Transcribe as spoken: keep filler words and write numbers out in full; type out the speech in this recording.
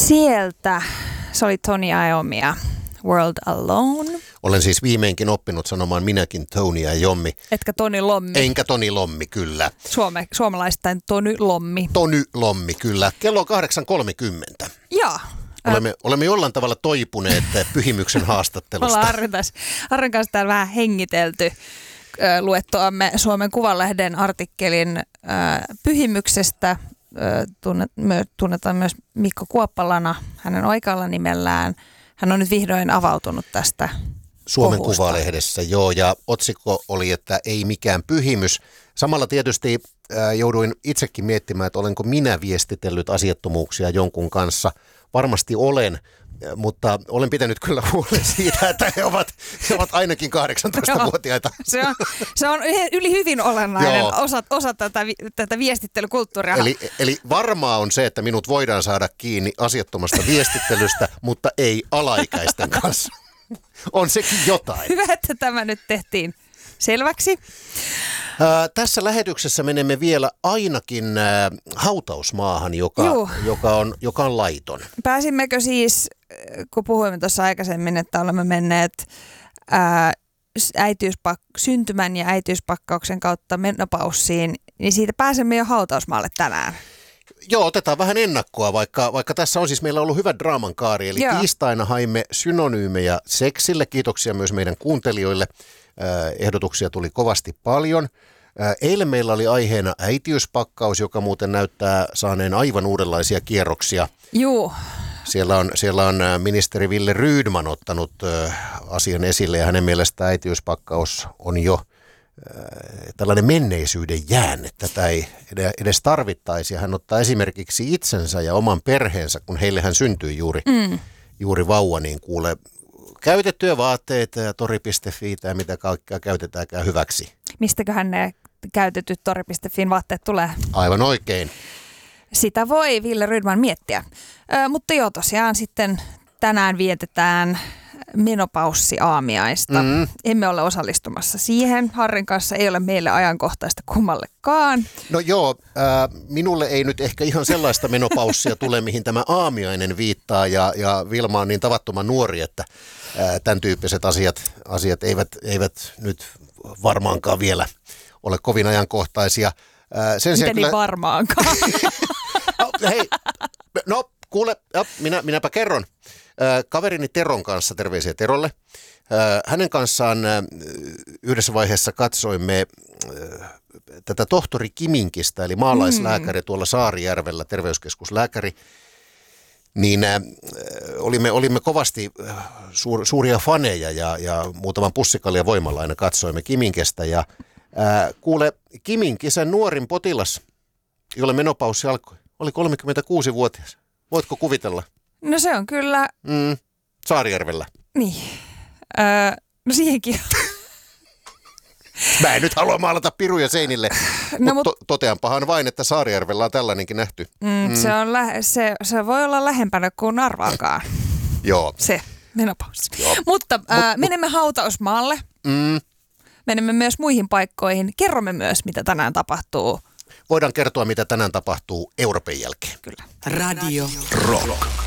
Sieltä se oli Tony Iommi, World Alone. Olen siis viimeinkin oppinut sanomaan minäkin Tony Iommi. Etkä Toni Lommi. Enkä Toni Lommi, kyllä. Suome, suomalaistain Tony Lommi. Tony Lommi, kyllä. Kello on kahdeksan kolmekymmentä. Joo. Olemme, olemme jollain tavalla toipuneet pyhimyksen haastattelusta. Ollaan Arren kanssa täällä vähän hengitelty luettuamme Suomen Kuvalehden artikkelin pyhimyksestä. Tunnetaan myös Mikko Kuoppalana hänen oikealla nimellään. Hän on nyt vihdoin avautunut tästä Suomen kohusta. Kuvalehdessä, joo, ja otsikko oli, että ei mikään pyhimys. Samalla tietysti äh, jouduin itsekin miettimään, että olenko minä viestitellyt asiattomuuksia jonkun kanssa. Varmasti olen, mutta olen pitänyt kyllä huolen siitä, että he ovat, he ovat ainakin kahdeksantoistavuotiaita. Se on, se on yli hyvin olennainen osa, osa tätä, tätä viestittelykulttuuria. Eli, eli varmaa on se, että minut voidaan saada kiinni asiattomasta viestittelystä, mutta ei alaikäisten kanssa. On sekin jotain. Hyvä, että tämä nyt tehtiin selväksi. Ää, tässä lähetyksessä menemme vielä ainakin ää, hautausmaahan, joka, joka, on, joka on laiton. Pääsimmekö siis, kun puhuimme tuossa aikaisemmin, että olemme menneet ää, äitiyspak- syntymän ja äitiyspakkauksen kautta menopaussiin, niin siitä pääsemme jo hautausmaalle tänään. Joo, otetaan vähän ennakkoa, vaikka, vaikka tässä on siis meillä ollut hyvä draaman kaari. Eli Joo. tiistaina haimme synonyymejä seksille. Kiitoksia myös meidän kuuntelijoille. Ehdotuksia tuli kovasti paljon. Eilen meillä oli aiheena äitiyspakkaus, joka muuten näyttää saaneen aivan uudenlaisia kierroksia. Joo. Siellä on, siellä on ministeri Wille Rydman ottanut asian esille ja hänen mielestään äitiyspakkaus on jo tällainen menneisyyden jäänne. Tätä ei edes tarvittaisi. Hän ottaa esimerkiksi itsensä ja oman perheensä, kun heille hän syntyi juuri, mm. juuri vauva, niin kuule käytettyjä vaatteita ja tori piste fi ja mitä kaikkea käytetäänkään hyväksi. Mistäköhän ne käytetyt tori piste fin vaatteet tulee? Aivan oikein. Sitä voi Wille Rydman miettiä. Ö, mutta joo, tosiaan sitten tänään vietetään menopaussiaamiaista. Mm. Emme ole osallistumassa siihen. Harrin kanssa ei ole meille ajankohtaista kummallekaan. No joo, äh, minulle ei nyt ehkä ihan sellaista menopaussia tule, mihin tämä aamiainen viittaa. Ja, ja Vilma on niin tavattoman nuori, että äh, tämän tyyppiset asiat, asiat eivät, eivät nyt varmaankaan vielä ole kovin ajankohtaisia. Äh, sen Miten kyllä... niin varmaankaan? no, hei, no kuule, minä, minäpä kerron. Kaverini Teron kanssa, terveisiä Terolle, hänen kanssaan yhdessä vaiheessa katsoimme tätä tohtori Kiminkistä, eli maalaislääkäri tuolla Saarijärvellä, terveyskeskuslääkäri, niin olimme, olimme kovasti suur, suuria faneja ja, ja muutaman pussikalja voimalla aina katsoimme Kiminkestä. Ja ää, kuule, Kiminki, sen nuorin potilas, jolle menopaussi alkoi, oli kolmekymmentäkuusi-vuotias. Voitko kuvitella? No se on kyllä... Mm, Saarijärvellä. Niin. Öö, no siihenkin. Mä en nyt halua maalata piruja seinille, no, mutta mut... to- toteanpahan vain, että Saarijärvellä on tällainenkin nähty. Mm, mm. Se, on lä- se, se voi olla lähempänä kuin arvaakaan. Joo. Se menopausi. Mutta Mut, äh, menemme hautausmaalle. Mm. Menemme myös muihin paikkoihin. Kerromme myös, mitä tänään tapahtuu. Voidaan kertoa, mitä tänään tapahtuu Euroopan jälkeen. Kyllä. Radio Rock.